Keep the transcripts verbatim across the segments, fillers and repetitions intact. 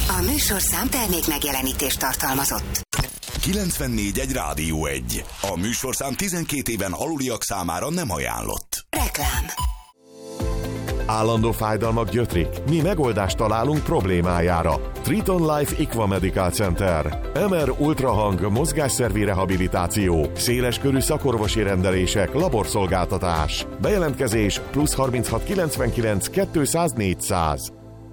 A műsorszám termék megjelenítést tartalmazott. kilencvennégy egy Rádió egy. A műsorszám tizenkét éven aluliak számára nem ajánlott. Reklám. Állandó fájdalmak gyötrik? Mi megoldást találunk problémájára. Triton Life Equa Medical Center. em er ultrahang, mozgásszervi rehabilitáció, széleskörű szakorvosi rendelések, laborszolgáltatás. Bejelentkezés plusz harminchat kilencvenkilenc kétszáz négyszáz.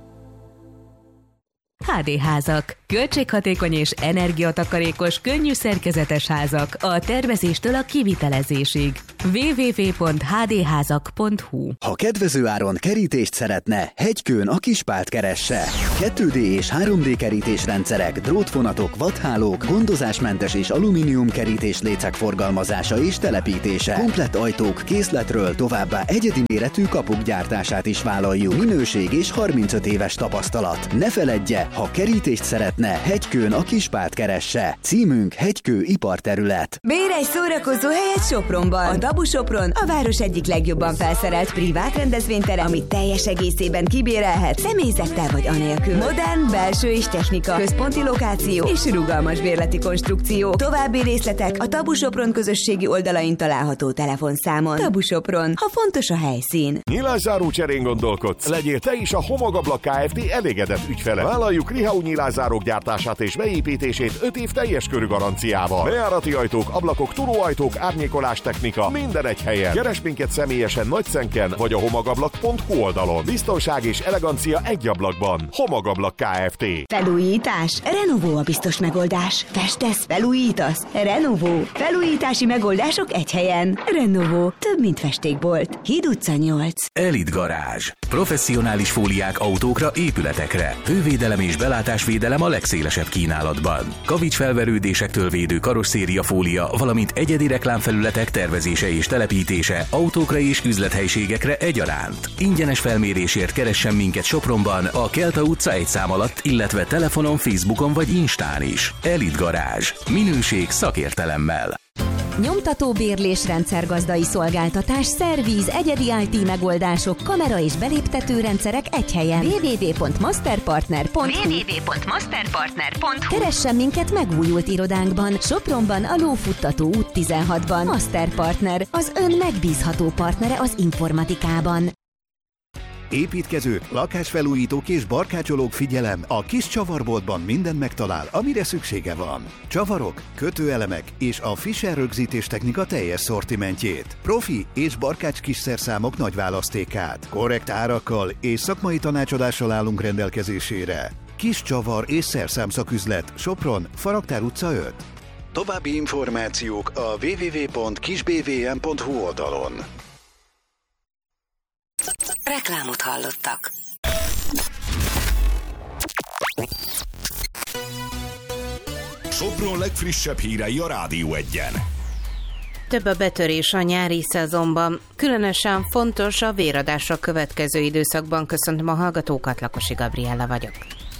há dé házak. Költséghatékony és energiatakarékos, könnyű szerkezetes házak a tervezéstől a kivitelezésig. double-u double-u double-u pont há dé házak pont hú. Ha kedvező áron kerítést szeretne, Hegykőn a Kispált keresse. kettő dé és három dé kerítésrendszerek, drótfonatok, vadhálók, gondozásmentes és alumínium kerítés lécek forgalmazása és telepítése. Komplett ajtók készletről, továbbá egyedi méretű kapuk gyártását is vállaljuk. Minőség és harmincöt éves tapasztalat. Ne feledje, ha kerítést szeretne, Hegykőn a Kispált keresse. Címünk Hegykő iparterület. Bérj egy szórakozó helyet Sopronban. A Dabu Sopron a város egyik legjobban felszerelt privát rendezvénytere, amit teljes egészében kibérelhet, személyzettel vagy anélkül. Modern, belső és technika, központi lokáció és rugalmas bérleti konstrukció. További részletek a Dabu Sopron közösségi oldalain található telefonszámon. Dabu Sopron, ha fontos a helyszín. Nyilászáró cserén gondolkodsz? Legyél te is a Homogablak Kft. Elégedett ügyfele. Vállaljuk Rihau nyilászárók gyártását és beépítését öt év teljes körű garanciával. Bejárati ajtók, ablakok, turóajtók, árnyékolás technika, minden egy helyen. Keres minket személyesen Nagyszenken vagy a homogablak pont hú oldalon. Biztonság és elegancia egy ablakban. Homogablak Kft. Felújítás? Renovó a biztos megoldás. Festesz, felújítasz? Renovó. Felújítási megoldások egy helyen. Renovó. Több, mint festékbolt. Híd utca nyolc. Elite Garázs. Professzionális fóliák autókra, épületekre. Hővédelem és belátásvédelem a legszélesebb kínálatban. Kavicsfelverődésektől védő karosszériafólia, valamint egyedi reklámfelületek tervezése és telepítése autókra és üzlethelyiségekre egyaránt. Ingyenes felmérésért keressen minket Sopronban, a Kelta utca egy szám alatt, illetve telefonon, Facebookon vagy Instán is. Elite Garázs. Minőség szakértelemmel. Nyomtató bérlés, rendszergazdai szolgáltatás, szervíz, egyedi í té megoldások, kamera és beléptető rendszerek egy helyen. double-u double-u double-u pont masterpartner pont hú. double-u double-u double-u pont masterpartner pont hú. Keressen minket megújult irodánkban, Sopronban, a Lófuttató út tizenhatban. Masterpartner, az ön megbízható partnere az informatikában. Építkezők, lakásfelújítók és barkácsolók, figyelem! A kis csavarboltban mindent megtalál, amire szüksége van. Csavarok, kötőelemek és a Fischer rögzítés technika teljes szortimentjét. Profi és barkács kisszerszámok nagy választékát. Korrekt árakkal és szakmai tanácsadással állunk rendelkezésére. Kis csavar és szerszámszaküzlet, Sopron, Faragtár utca öt. További információk a double-u double-u double-u pont kis b v m pont hú oldalon. Reklámot hallottak. Sopron legfrissebb hírei a Rádió egyen. Több a betörés a nyári szezonban. Különösen fontos a véradásra következő időszakban. Köszöntöm a hallgatókat, Lakosi Gabriella vagyok.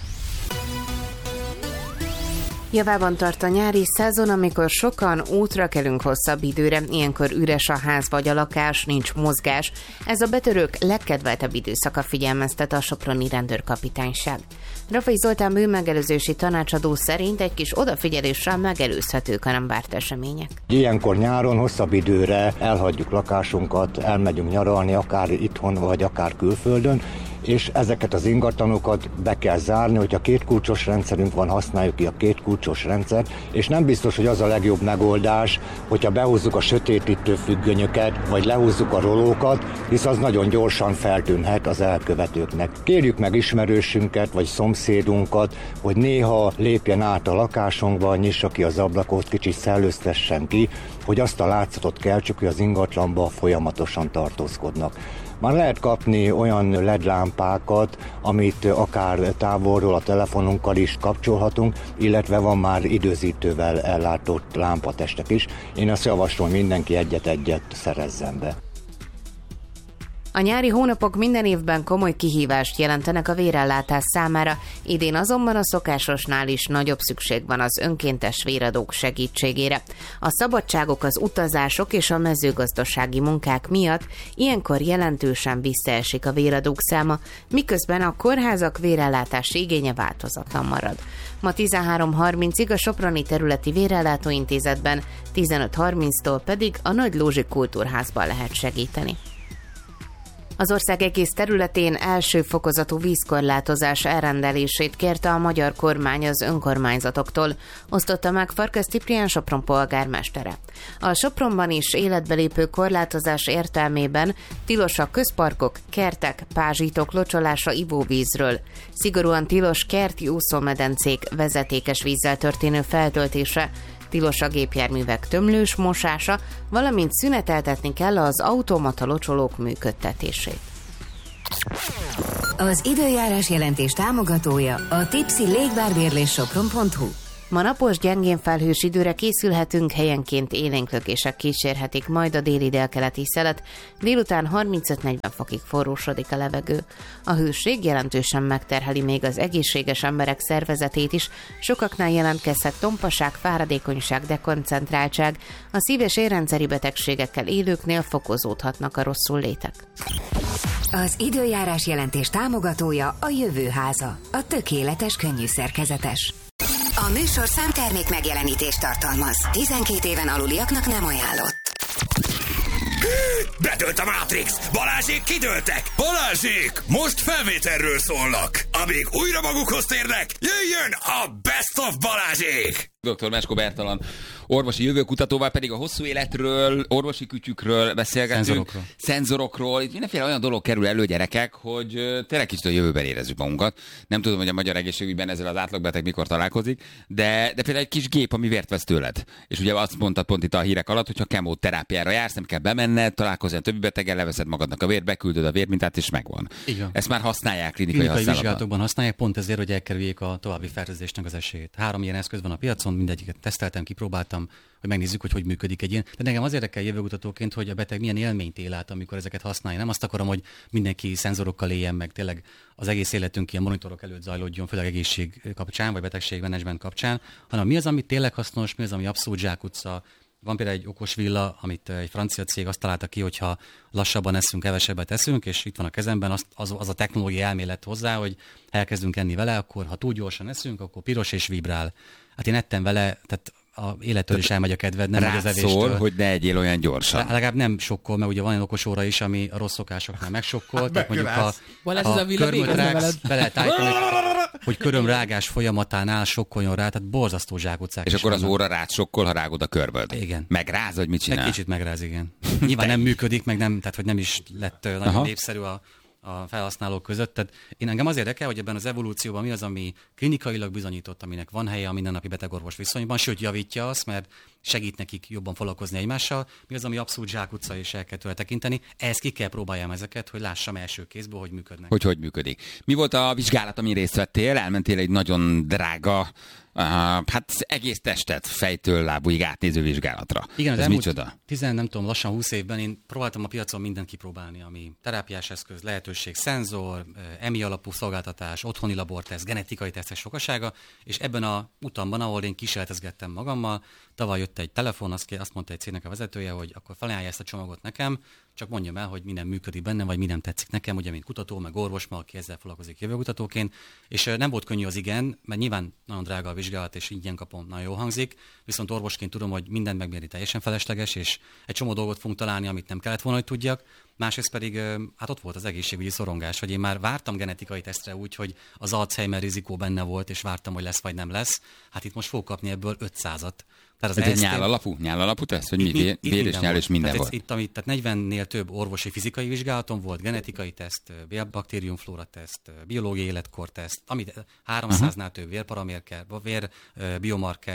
Javában tart a nyári szezon, amikor sokan útra kelünk hosszabb időre, ilyenkor üres a ház vagy a lakás, nincs mozgás. Ez a betörők legkedveltebb időszaka, figyelmeztet a soproni rendőrkapitányság. Rafai Zoltán bűnmegelőzési tanácsadó szerint egy kis odafigyeléssel megelőzhetők a nem várt események. Ilyenkor nyáron hosszabb időre elhagyjuk lakásunkat, elmegyünk nyaralni, akár itthon vagy akár külföldön, és ezeket az ingatlanokat be kell zárni, hogyha két kulcsos rendszerünk van, használjuk ki a két kulcsos rendszert, és nem biztos, hogy az a legjobb megoldás, hogyha behúzzuk a sötétítő függönyöket, vagy lehúzzuk a rolókat, hisz az nagyon gyorsan feltűnhet az elkövetőknek. Kérjük meg ismerősünket, vagy szomszédunkat, hogy néha lépjen át a lakásunkba, nyissa ki az ablakot, kicsit szellőztessen ki, hogy azt a látszatot keltsük, hogy az ingatlanban folyamatosan tartózkodnak. Már lehet kapni olyan el é dé lámpákat, amit akár távolról a telefonunkkal is kapcsolhatunk, illetve van már időzítővel ellátott lámpatestek is. Én azt javaslom, mindenki egyet-egyet szerezzen be. A nyári hónapok minden évben komoly kihívást jelentenek a vérellátás számára, idén azonban a szokásosnál is nagyobb szükség van az önkéntes véradók segítségére. A szabadságok, az utazások és a mezőgazdasági munkák miatt ilyenkor jelentősen visszaesik a véradók száma, miközben a kórházak vérellátási igénye változatlan marad. Ma tizenhárom harmincig a Soproni Területi Vérellátóintézetben, tizenöt harminctól pedig a Nagy Lózsi Kultúrházban lehet segíteni. Az ország egész területén első fokozatú vízkorlátozás elrendelését kérte a magyar kormány az önkormányzatoktól, osztotta meg Farkas Ciprián Sopron polgármestere. A Sopronban is életbe lépő korlátozás értelmében tilos a közparkok, kertek, pázsítók locsolása ivóvízről. Szigorúan tilos kerti úszómedencék vezetékes vízzel történő feltöltése, tilos a gépjárművek tömlős mosása, valamint szüneteltetni kell az automata locsolók működtetését. Az időjárás jelentés támogatója a Tipsy légvárbérlés sopron pont hu. Ma napos, gyengén felhős időre készülhetünk, helyenként élénklökések kísérhetik majd a déli délkeleti szelet, délután harmincöt-negyven fokig forrósodik a levegő. A hőség jelentősen megterheli még az egészséges emberek szervezetét is, sokaknál jelentkezhet tompaság, fáradékonyság, dekoncentráltság, a szív- és érrendszeri betegségekkel élőknél fokozódhatnak a rosszul létek. Az időjárás jelentés támogatója a Jövőháza, a tökéletes könnyű szerkezetes. A műsorszám termék megjelenítést tartalmaz. tizenkét éven aluliaknak nem ajánlott. Bedőlt a Matrix! Balázsék kidőltek! Balázsék! Most felvételről szólnak! Amíg újra magukhoz térnek, jöjjön a Best of Balázsék! doktor Meskó Bertalan orvosi jövőkutatóval pedig a hosszú életről, orvosi kütyükről beszélgetünk. Szenzorokról. Szenzorokról. Itt mindenféle olyan dolog kerül elő, gyerekek, hogy tényleg kicsit a jövőben érezzük magunkat. Nem tudom, hogy a magyar egészségügyben ezzel az átlagbeteg mikor találkozik, de, de például egy kis gép, ami vért vesz tőled. És ugye azt mondtad pont itt a hírek alatt, hogyha kemoterápiára jársz, nem kell bemenned, találkozz a többi beteggel, leveszed magadnak a vért, beküldöd a vérmintát, és megvan. Igen. Ezt már használják klinikai, klinikai használatban. vizsgálatokban használják, pont ezért, hogy elkerüljék a további fertőzésnek az esélyét. Három ilyen eszköz van a piacon, mindegyiket teszteltem, kipróbáltam, hogy megnézzük, hogy hogy működik egy ilyen. De nekem az érdekel jövőkutatóként, hogy a beteg milyen élményt él át, amikor ezeket használja. Nem azt akarom, hogy mindenki szenzorokkal éljen meg, tényleg az egész életünk ilyen monitorok előtt zajlódjon, főleg egészség kapcsán, vagy betegségmenedzsment kapcsán, hanem mi az, ami tényleg hasznos, mi az, ami abszolút zsákutca. Van például egy okos villa, amit egy francia cég azt találta ki, hogyha lassabban eszünk, kevesebbet eszünk, és itt van a kezemben az, az, az a technológiai elmélet hozzá, hogy elkezdünk enni vele, akkor ha túl gyorsan eszünk, akkor piros és vibrál. Hát én ettem vele, tehát a élettől is elmegy a kedved, nem az evéstől. Szól, hogy ne egyél olyan gyorsan. Legalább nem sokkol, mert ugye van egy okos óra is, ami a rossz szokásoknál megsokkol. Tehát mondjuk ha, ha körmöt rágsz, be lehet állítani, hogy körömrágás folyamatánál sokkoljon rá, tehát borzasztó zsákutcák. És akkor vannak. Az óra rád sokkol, ha rágod a körmöd. Igen. Megráz, hogy mit csinál? Egy kicsit megráz, igen. Nyilván nem működik, meg nem, tehát hogy nem is lett nagyon Aha. népszerű a a felhasználók között. Tehát én engem az érdekel, hogy ebben az evolúcióban mi az, ami klinikailag bizonyított, aminek van helye a mindennapi betegorvos viszonyban, sőt javítja azt, mert segít nekik jobban foglalkozni egymással, mi az, ami abszolút zsákutca, és el kell tőle tekinteni. Ehhez ki kell próbáljam ezeket, hogy lássam első kézből, hogy működnek. Hogy hogy működik. Mi volt a vizsgálat, amin részt vettél? Elmentél egy nagyon drága, uh, hát egész testet fejtől lábúig átnéző vizsgálatra. Igen, az ez elmúlt micsoda? tizen, nem tudom, lassan húsz évben én próbáltam a piacon mindent kipróbálni, ami terápiás eszköz, lehetőség, szenzor, e em i alapú szolgáltatás, otthoni laborteszt, genetikai tesztek sokasága, és ebben a utamban, ahol én kísérletezgettem magammal, tavaly jött egy telefon, azt, azt mondta egy cégnek a vezetője, hogy akkor felajánlja ezt a csomagot nekem, csak mondjam el, hogy minden működik benne, vagy minden tetszik nekem, ugye, mint kutató, meg orvos, meg aki ezzel foglalkozik jövőkutatóként. És nem volt könnyű az igen, mert nyilván nagyon drága a vizsgálat, és ingyen kapom, nagyon jó hangzik, viszont orvosként tudom, hogy mindent megmérni teljesen felesleges, és egy csomó dolgot fogunk találni, amit nem kellett volna, hogy tudjak. Másrészt pedig, hát ott volt az egészségügyi szorongás, hogy én már vártam genetikai tesztre úgy, hogy az Alzheimer rizikó benne volt, és vártam, hogy lesz vagy nem lesz. Hát itt most fogok kapni ebből ötszázat. Tehát az ez egy nyál alapú, nyál alapú teszt, vagy mi? Vér, vér és nyál és minden tehát volt. Itt, amit, tehát negyvennél több orvosi fizikai vizsgálatom volt, genetikai teszt, baktériumflóra teszt, biológiai életkor teszt, amit háromszáznál több vérparaméter, vér biomarker,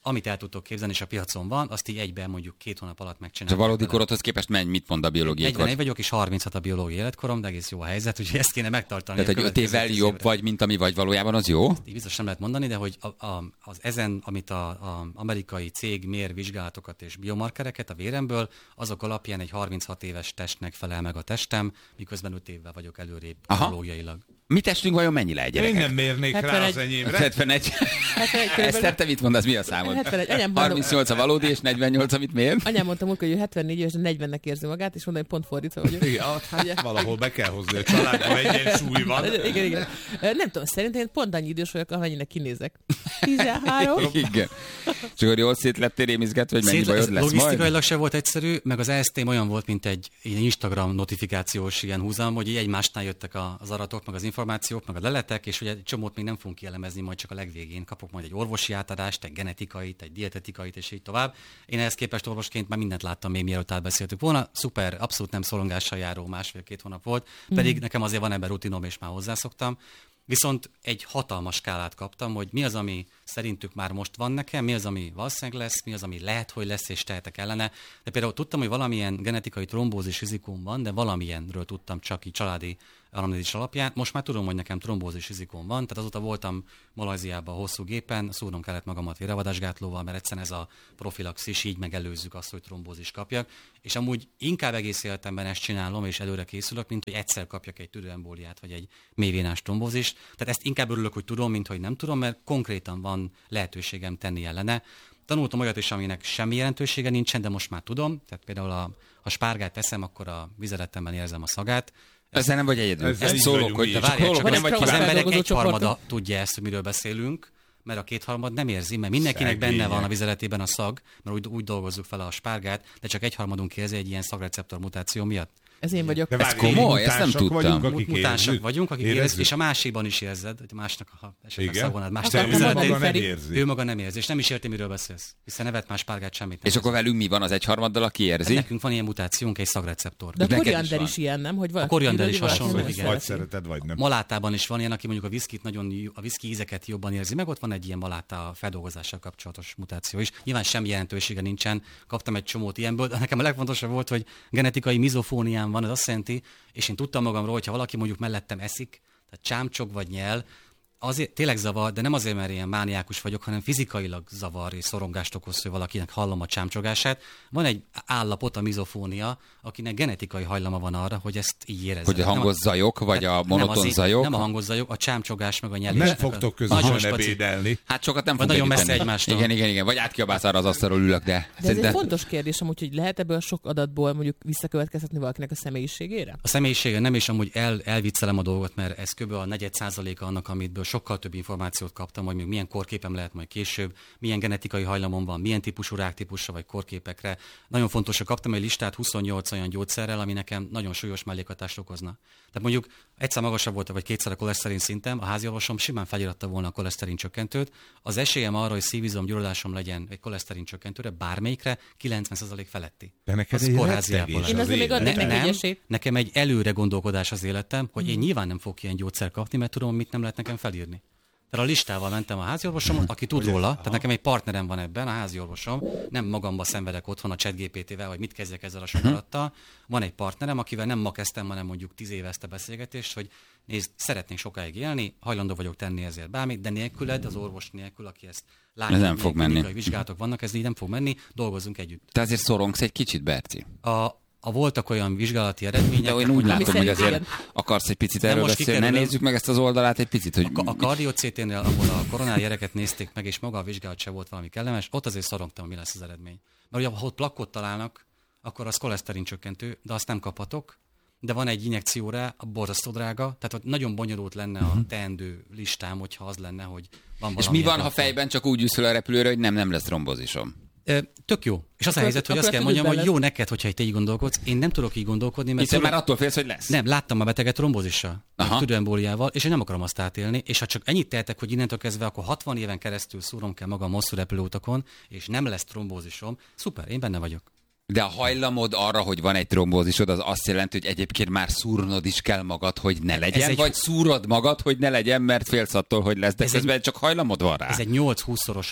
amit el tudtok képzelni, és a piacon van, azt így egyben mondjuk két hónap alatt megcsinálni. A valódi korodhoz képest menj, mit mond a biológiai kor? negyvenegy vagyok, és harminchat a biológiai életkorom, de egész jó a helyzet, úgyhogy ezt kéne megtartani. Tehát, hogy öt évvel jobb évre. Vagy, mint ami vagy valójában, az jó? Így biztos nem lehet mondani, de hogy a, a, az ezen, amit a, a amerikai cég mér vizsgálatokat és biomarkereket a véremből, azok alapján egy harminchat éves testnek felel meg a testem, miközben öt évvel vagyok előrébb biológiailag. Mi testünk vajon mennyi le, gyerekek? Én nem mérnék hetvenegy rá az enyémre. hetvenegy. Eszter, te mit mondasz, mi a számod? hetvenegy. harmincnyolc a valódi, és negyvennyolc, amit mér? Anyám mondta múltkor, hogy ő hetvennégy éves, de negyvennek érzi magát, és mondom, hogy pont fordítva vagyok. Igen, hát valahol be kell hozni a családba, egyensúly van. Igen, igen. Nem tudom, szerintem én pont annyi idős vagyok, amennyinek kinézek. tizenhárom. Igen. És akkor jól szét lettél rémizgetve, hogy mennyi bajod lesz majd? Logisztikailag se volt egyszerű, meg az E S T olyan volt, mint egy Instagram notifikációs ilyen húzam, hogy egymásnál jöttek az aratok, meg az információk, meg a leletek, és ugye egy csomót még nem fogunk kielemezni, majd csak a legvégén kapok majd egy orvosi átadást, egy genetikait, egy dietetikait, és így tovább. Én ehhez képest orvosként már mindent láttam még mielőtt átbeszéltük volna. Szuper, abszolút nem szorongással járó másfél-két hónap volt, pedig mm. nekem azért van ebben rutinom, és már hozzászoktam. Viszont egy hatalmas skálát kaptam, hogy mi az, ami szerintük már most van nekem, mi az, ami valószínűleg lesz, mi az, ami lehet, hogy lesz, és tehetek ellene. De például tudtam, hogy valamilyen genetikai trombózis rizikóm van, de valamilyenről tudtam csak így családi anamnézis alapján. Most már tudom, hogy nekem trombózis rizikóm van, tehát azóta voltam Malajziában hosszú gépen, szúrnom kellett magamat vérravadásgátlóval, mert egyszerűen ez a profilaxis, így megelőzzük azt, hogy trombózis kapjak. És amúgy inkább egész életemben ezt csinálom, és előre készülök, mint hogy egyszer kapjak egy tüdőembóliát, vagy egy mélyvénás trombózist. Tehát ezt inkább örülök, hogy tudom, mint hogy nem tudom, mert konkrétan van lehetőségem tenni ellene. Tanultam olyat is, aminek semmi jelentősége nincsen, de most már tudom. Tehát például a, ha spárgát teszem, akkor a vizeletemben érzem a szagát. Ezzel nem vagy egyedül. Ezt, ezt szólok, hogy várjál, csak nem vagy az emberek egyharmada tudja ezt, hogy miről beszélünk, mert a kétharmad nem érzi, mert mindenkinek Szegények. Benne van a vizeletében a szag, mert úgy, úgy dolgozzuk fel a spárgát, de csak egyharmadunk érzi egy ilyen szagreceptor mutáció miatt. Ez én vagyok. De ez komoly, ezt nem tudtam. Vagyunk, Mutánsak vagyunk, akik érezzük, és a másikban is érzed, hogy másnak a esetleg szagvonád, más ő maga nem érzi. Ő maga nem érzi, és nem is érti, miről beszélsz, hiszen nevet más spárgát semmit nem. És akkor velünk mi van az egyharmaddal, aki érzi? Hát nekünk van ilyen mutációnk, egy szagreceptor. De a koriander is ilyen, nem? Hogy a koriander is hasonló, igen. Vagy szereted, vagy nem. Malátában is van ilyen, aki mondjuk a viszkit nagyon, a viszki ízeket jobban érzi, meg ott van egy ilyen maláta feldolgozással kapcsolatos mutáció is. Nyilván semmi jelentősége nincsen, kaptam egy csomót ilyenből, de nekem a legfontosabb volt, hogy genetikai mizofóniám van, ez azt jelenti, és én tudtam magamról, hogyha valaki mondjuk mellettem eszik, tehát csámcsog vagy nyel, azért tényleg zavar, de nem azért, mert ilyen mániákus vagyok, hanem fizikailag zavar és szorongást okoz, hogy valakinek hallom a csámcsogását. Van egy állapot, a mizofónia, akinek genetikai hajlama van arra, hogy ezt így érezze. Hogy a hangos zajok, vagy a monoton nem zajok? Nem a hangos zajok, a csámcsogás, meg a nyelés. Nem fogtok közösen ebédelni. Hát sokat nem fogunk nagyon messze egymástól. Igen, igen, igen. Vagy átkiabálsz arra az asztalról ülök, de... De ez egy fontos kérdés, amúgy, hogy lehet ebből a sok adatból mondjuk visszakövetkeztetni valakinek a személyiségére? A személyisége nem, és amúgy el, elviccelem a dolgot, mert ez kb. A negyed százaléka annak, amitből sokkal több információt kaptam, hogy még milyen korképem lehet majd később, milyen genetikai hajlamom van, milyen típusú ráktípusra vagy korképekre. Nagyon fontos, hogy kaptam egy listát huszonnyolc olyan gyógyszerrel, ami nekem nagyon súlyos mellékhatást okozna. Tehát mondjuk egyszer magasabb volt, vagy kétszer a koleszterin szintem, a háziorvosom simán feliratta volna a koleszterin csökkentőt. Az esélyem arra, hogy szívizom gyulladásom legyen egy koleszterin csökkentőre, bármelyikre kilencven százalék feletti. De neked egy Én azért még adnék ne, neki nem, egy nekem egy előre gondolkodás az életem, hogy én nyilván nem fogok ilyen gyógyszer kapni, mert tudom, mit nem lehet nekem felírni. Tehát a listával mentem a háziorvosomot, aki tud róla, tehát nekem egy partnerem van ebben, a háziorvosom, nem magamba szenvedek otthon a ChatGPT-vel, hogy mit kezdjek ezzel a sokarattal. Van egy partnerem, akivel nem ma kezdtem, hanem mondjuk tíz éve ezt a beszélgetést, hogy nézd, szeretnék sokáig élni, hajlandó vagyok tenni ezért bármit, de nélküled, az orvos nélkül, aki ezt látja, nem fog menni. Vizsgálatok vannak, ez így nem fog menni, dolgozzunk együtt. Te azért szorongsz egy kicsit, Berci. A A voltak olyan vizsgálati eredmények. De én úgy látom, hogy azért igen. akarsz egy picit erről beszélni. Ne nézzük meg ezt az oldalát egy picit. Hogy... A, a kardiocéténél, ahol a koronár gyereket nézték meg, és maga a vizsgálat se volt valami kellemes, ott azért szorongtam, mi lesz az eredmény. Mert ugye, ha ott plakkot találnak, akkor az koleszterin csökkentő, de azt nem kaphatok. De van egy injekcióra, a borzasztó drága, tehát ott nagyon bonyolult lenne a teendő listám, hogyha az lenne, hogy van valami. És mi van, ha fejben csak úgy ülsz fel a repülőre, hogy nem, nem lesz trombózisom? Tök jó. És az a helyzet, hogy azt kell mondjam, hogy jó neked, hogyha te így gondolkodsz. Én nem tudok így gondolkodni, mert... Hiszen már attól félsz, hogy lesz. Nem, láttam a beteget trombózissal, tüdőembóliával, és én nem akarom azt átélni, és ha csak ennyit tehetek, hogy innentől kezdve, akkor hatvan éven keresztül szúrom kell magam hosszú repülőutakon, és nem lesz trombózisom, szuper, én benne vagyok. De a hajlamod arra, hogy van egy trombózisod, az azt jelenti, hogy egyébként már szúrnod is kell magad, hogy ne legyen, egy... vagy szúrod magad, hogy ne legyen, mert félsz attól, hogy lesz, de közben egy... csak hajlamod van rá. Ez egy nyolc-húsz-szoros hajlam.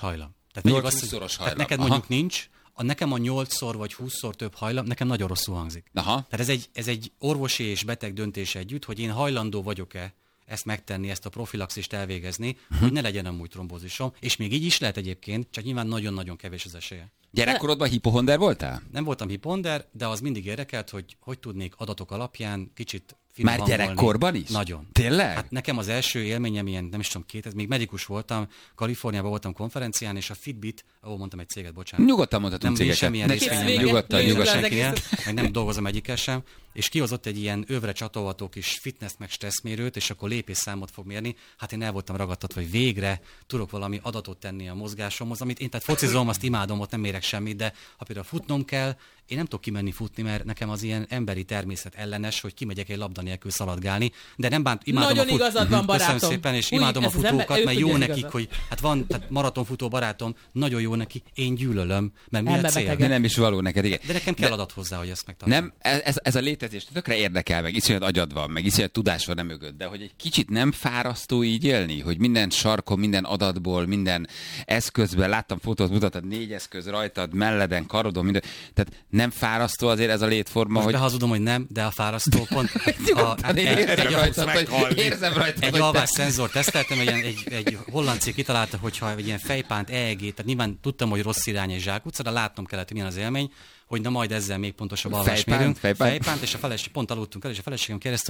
Tehát nyolc-húszoros hajlam. Tehát neked Aha. mondjuk nincs, a nekem a nyolcszor vagy húszszor több hajlam, nekem nagyon rosszul hangzik. Aha. Tehát ez egy, ez egy orvosi és beteg döntés együtt, hogy én hajlandó vagyok-e ezt megtenni, ezt a profilaxist elvégezni, uh-huh. hogy ne legyen amúgy trombózisom, és még így is lehet egyébként, csak nyilván nagyon-nagyon kevés az esélye. Gyerekkorodban hipohonder voltál? Nem voltam hipohonder, de az mindig érdekelt, hogy hogy tudnék adatok alapján kicsit Már gyerekkorban is? Nagyon. Tényleg? Hát nekem az első élményem ilyen, nem is tudom, két, még medikus voltam, Kaliforniában voltam konferencián, és a Fitbit, ahol mondtam egy céget, bocsánat. Nyugodtan mondhatunk nem, cégeket. Semmilyen részvényem, nyugodtan, nyugodtan. meg nem dolgozom egyikkel sem, és kihozott egy ilyen övre csatolható kis fitness meg stresszmérőt, és akkor lépésszámot fog mérni. Hát én el voltam ragadtatva, hogy végre tudok valami adatot tenni a mozgásomhoz, amit én tehát focizom, azt imádom, ott nem mérek semmit, de ha például futnom kell, én nem tudok kimenni futni, mert nekem az ilyen emberi természet ellenes, hogy kimegyek egy labda nélkül szaladgálni, de nem bánt, imádom Nagyon a fut... igazad van, barátom. Köszönöm szépen, és Úgy, imádom a ez az ember- futókat, ő mert tudja jó az nekik, igazat. hogy hát van, tehát maratonfutó barátom, nagyon jó neki, én gyűlölöm, mert mi a cél? De nem is való neked, igen. De nekem kell De- adat hozzá, hogy ezt megtartsam. Nem, ez, ez a létezés tökre érdekel, meg iszonyat agyad van, meg iszonyat tudás van nem mögött, de hogy egy kicsit nem fárasztó így élni, hogy minden sarkon, minden adatból, minden eszközben, láttam fotót, mutattad négy eszköz rajtad, melleden, karodon, minden, tehát nem fárasztó azért ez a létforma, Most hogy... behazudom, hogy nem, de a fárasztó pont... Nyugodtan, én érzem rajtad, hogy- érzem rajtad, Egy hogy te- alvás szenzor teszteltem, egy, ilyen- egy, egy holland cég kitalálta, hogyha egy ilyen fejpánt, E E G, tehát nyilván tudtam, hogy rossz irány egy zsákutca, de látnom kellett, hogy milyen az élmény, hogy na majd ezzel még pontosabb alvást Fejpánt, mérünk. fejpánt. Fejpánt, és a feleség, pont aludtunk el, és a feleségem kérdezte,